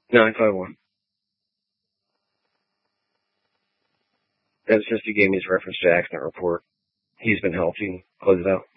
951. That's just he gave me his reference to accident report. He's been healthy. Close it out.